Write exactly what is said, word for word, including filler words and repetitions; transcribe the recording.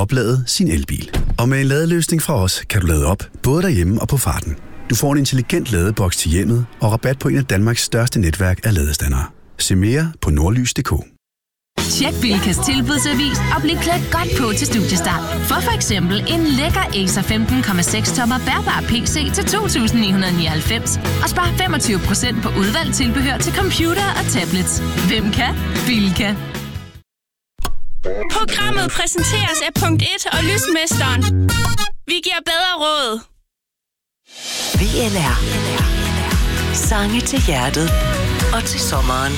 opladet sin elbil. Og med en ladeløsning fra os kan du lade op, både derhjemme og på farten. Du får en intelligent ladeboks til hjemmet og rabat på en af Danmarks største netværk af ladestandere. Se mere på nordlys punktum d k. Tjek Bilkas tilbudsavis og bliv klædt godt på til studiestart. For for eksempel en lækker Acer femten komma seks tommer bærbar P C til to tusind ni hundrede og nioghalvfems og spar femogtyve procent på udvalgt tilbehør til computer og tablets. Hvem kan? Bilka. Programmet præsenteres af Punkt et og Lysmesteren. Vi giver bedre råd. V L R. Sange til hjertet og til sommeren.